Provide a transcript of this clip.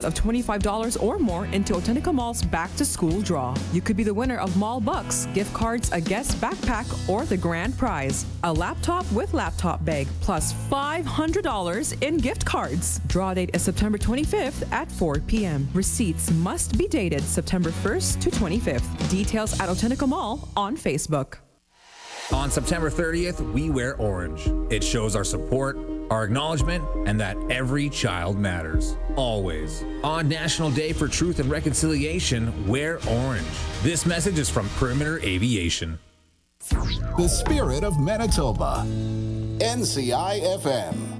of $25 or more into Authentica Mall's Back to School Draw. You could be the winner of Mall Bucks, gift cards, a guest backpack, or the grand prize, a laptop with laptop bag, plus $500 in gift cards. Draw date is September 25th at 4 p.m. Receipts must be dated September 1st to 25th. Details at Authentica Mall on Facebook. On September 30th, we wear orange. It shows our support, our acknowledgement, and that every child matters. Always. On National Day for Truth and Reconciliation, wear orange. This message is from Perimeter Aviation. The spirit of Manitoba. NCI FM.